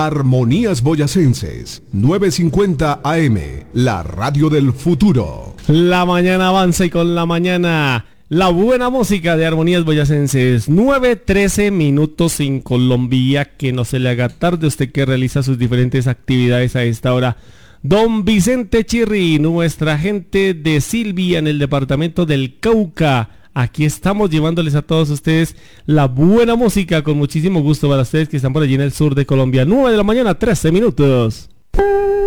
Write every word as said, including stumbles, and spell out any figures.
Armonías Boyacenses, novecientos cincuenta A M, la radio del futuro. La mañana avanza y con la mañana la buena música de Armonías Boyacenses. nueve trece minutos en Colombia, que no se le haga tarde usted que realiza sus diferentes actividades a esta hora. Don Vicente Chirri, nuestra gente de Silvia en el departamento del Cauca. Aquí estamos llevándoles a todos ustedes la buena música con muchísimo gusto para ustedes que están por allí en el sur de Colombia. nueve de la mañana, trece minutos.